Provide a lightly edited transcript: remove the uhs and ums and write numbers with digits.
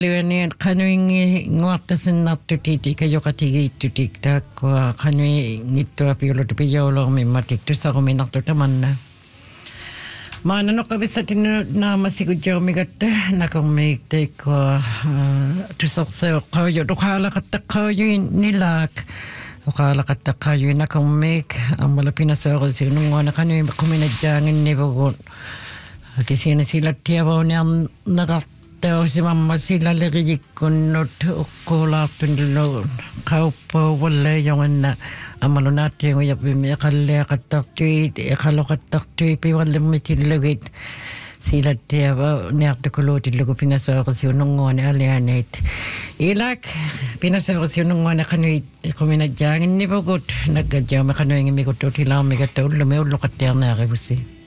Lyöni kanuingi nguattasen nattutiitika joka tigiittutik ko kanui ngittua piulutu pijoulormi matiktu saruminartu tamanna. Maana noqavissatin naamasigut nakormiik teikko tusarse qawju tuqaalaqattaqawyuin nilaak tuqaalaqattaqawyuin nakormiik ammala pinasoorisiununguana kanui quminajjaanginnivugun kisina silattiavauniam naqart si mamma sillä lirikkunnut uqqulaartunillu qauppa walla yonganna amalunaattiingu yapimi qalliaqattartuit iqaloqattartui pivallimmitillugit silattiava niartukuluutillugu pinasoorisiununguani alianit ilak pinasoorisiununguani qanuit quminajjaanginnivugut nakkajjaama qanuingimikuttuutilaarmigatta ullumi ulluqattiarnaarivussi